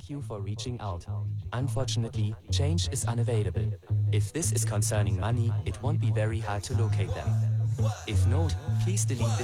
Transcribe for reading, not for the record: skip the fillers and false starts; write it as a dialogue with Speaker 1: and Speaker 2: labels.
Speaker 1: Thank you for reaching out. Unfortunately, change is unavailable. If this is concerning money, it won't be very hard to locate them. If not, please delete this